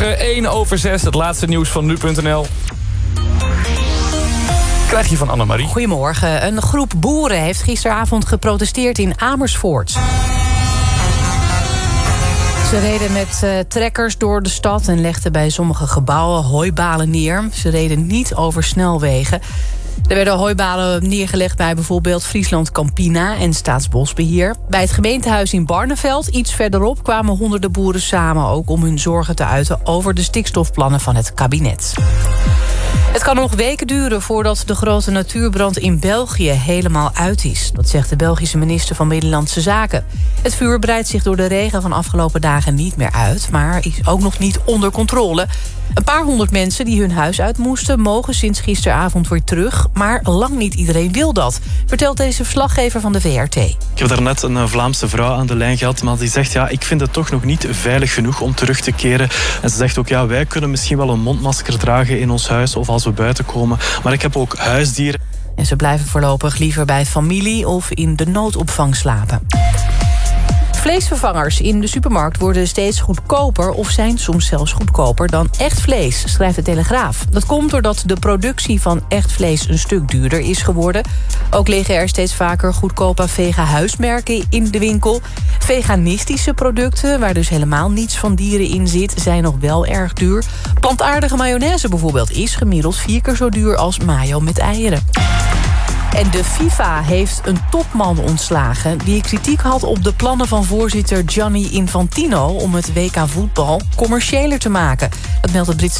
Goedemorgen, 1:06, het laatste nieuws van nu.nl. Krijg je van Annemarie. Goedemorgen. Een groep boeren heeft gisteravond geprotesteerd in Amersfoort. Ze reden met trekkers door de stad en legden bij sommige gebouwen hooibalen neer. Ze reden niet over snelwegen. Er werden hooibalen neergelegd bij bijvoorbeeld Friesland Campina en Staatsbosbeheer. Bij het gemeentehuis in Barneveld, iets verderop, kwamen honderden boeren samen, ook om hun zorgen te uiten over de stikstofplannen van het kabinet. Het kan nog weken duren voordat de grote natuurbrand in België helemaal uit is. Dat zegt de Belgische minister van Binnenlandse Zaken. Het vuur breidt zich door de regen van afgelopen dagen niet meer uit, maar is ook nog niet onder controle. Een paar honderd mensen die hun huis uit moesten mogen sinds gisteravond weer terug, maar lang niet iedereen wil dat, vertelt deze verslaggever van de VRT. Ik heb daarnet een Vlaamse vrouw aan de lijn gehad, maar die zegt ja, ik vind het toch nog niet veilig genoeg om terug te keren. En ze zegt ook ja, wij kunnen misschien wel een mondmasker dragen in ons huis of als we buiten komen, maar ik heb ook huisdieren. En ze blijven voorlopig liever bij familie of in de noodopvang slapen. Vleesvervangers in de supermarkt worden steeds goedkoper of zijn soms zelfs goedkoper dan echt vlees, schrijft de Telegraaf. Dat komt doordat de productie van echt vlees een stuk duurder is geworden. Ook liggen er steeds vaker goedkope vega-huismerken in de winkel. Veganistische producten, waar dus helemaal niets van dieren in zit, zijn nog wel erg duur. Plantaardige mayonaise bijvoorbeeld is gemiddeld 4 keer zo duur als mayo met eieren. En de FIFA heeft een topman ontslagen die kritiek had op de plannen van voorzitter Gianni Infantino om het WK voetbal commerciëler te maken. Dat meldt het Britse